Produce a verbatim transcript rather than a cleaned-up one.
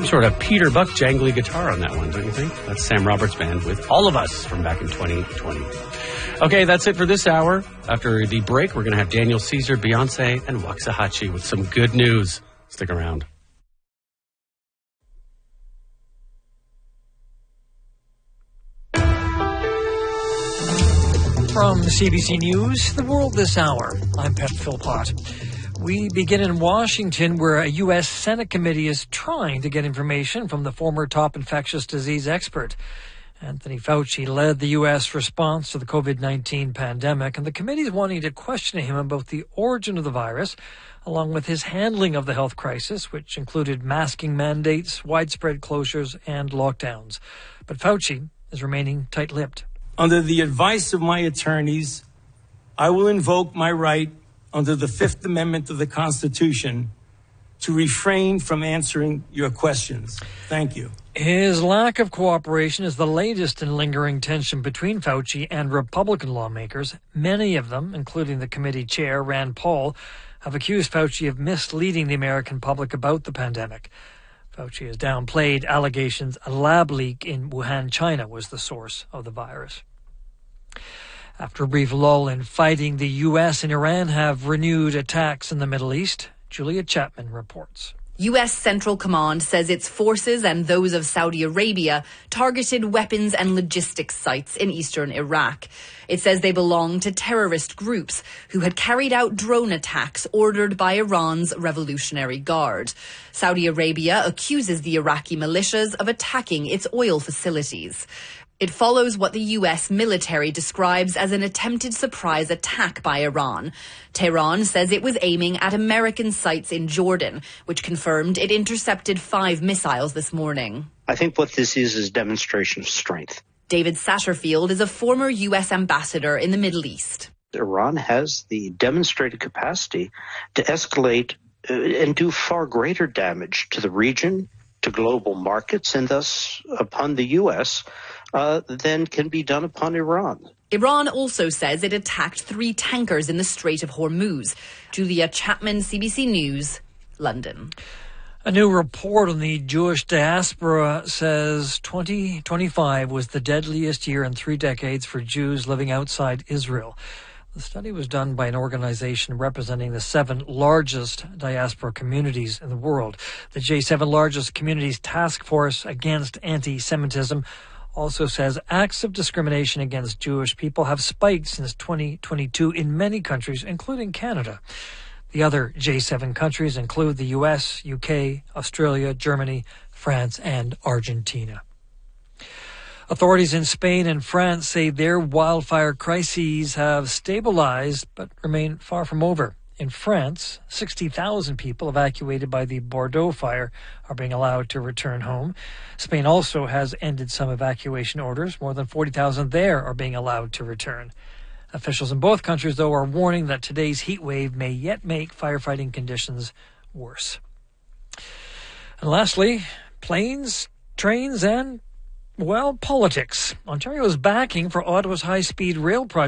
some sort of Peter Buck jangly guitar on that one, don't you think? That's Sam Roberts Band with All of Us from back in twenty twenty. Okay, that's it for this hour. After the break, we're going to have Daniel Caesar, Beyonce, and Waxahachie with some good news. Stick around. From C B C News, The World This Hour, I'm Pat Philpott. We begin in Washington, where a U S Senate committee is trying to get information from the former top infectious disease expert. Anthony Fauci led the U S response to the covid nineteen pandemic, and the committee is wanting to question him about the origin of the virus, along with his handling of the health crisis, which included masking mandates, widespread closures, and lockdowns. But Fauci is remaining tight-lipped. Under the advice of my attorneys, I will invoke my right under the Fifth Amendment of the Constitution to refrain from answering your questions. Thank you. His lack of cooperation is the latest in lingering tension between Fauci and Republican lawmakers. Many of them, including the committee chair, Rand Paul, have accused Fauci of misleading the American public about the pandemic. Fauci has downplayed allegations a lab leak in Wuhan, China was the source of the virus. After a brief lull in fighting, the U S and Iran have renewed attacks in the Middle East. Julia Chapman reports. U S Central Command says its forces and those of Saudi Arabia targeted weapons and logistics sites in eastern Iraq. It says they belong to terrorist groups who had carried out drone attacks ordered by Iran's Revolutionary Guard. Saudi Arabia accuses the Iraqi militias of attacking its oil facilities. It follows what the U S military describes as an attempted surprise attack by Iran. Tehran says it was aiming at American sites in Jordan, which confirmed it intercepted five missiles this morning. I think what this is is a demonstration of strength. David Satterfield is a former U S ambassador in the Middle East. Iran has the demonstrated capacity to escalate uh, and do far greater damage to the region, to global markets, and thus upon the U S uh, than can be done upon Iran. Iran also says it attacked three tankers in the Strait of Hormuz. Julia Chapman, C B C News, London. A new report on the Jewish diaspora says twenty twenty-five was the deadliest year in three decades for Jews living outside Israel. The study was done by an organization representing the seven largest diaspora communities in the world. The J seven Largest Communities Task Force Against Anti-Semitism also says acts of discrimination against Jewish people have spiked since twenty twenty-two in many countries, including Canada. The other J seven countries include the U S, U K, Australia, Germany, France, and Argentina. Authorities in Spain and France say their wildfire crises have stabilized but remain far from over. In France, sixty thousand people evacuated by the Bordeaux fire are being allowed to return home. Spain also has ended some evacuation orders. More than forty thousand there are being allowed to return. Officials in both countries, though, are warning that today's heat wave may yet make firefighting conditions worse. And lastly, planes, trains, and, well, politics. Ontario's backing for Ottawa's high-speed rail project